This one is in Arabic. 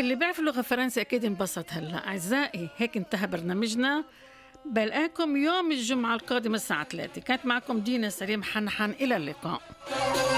اللي بيعرف اللغة الفرنسية أكيد انبسط هلا. أعزائي هيك انتهى برنامجنا، بلقاكم يوم الجمعة القادمة الساعة 3. كانت معكم دينا سليم حنحن، إلى اللقاء.